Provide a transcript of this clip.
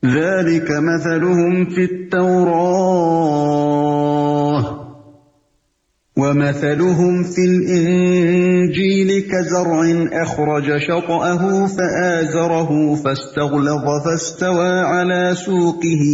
ذلك مثلهم في التوراة ومثلهم في الإنجيل كزرع أخرج شطأه فآزره فاستغلظ فاستوى على سوقه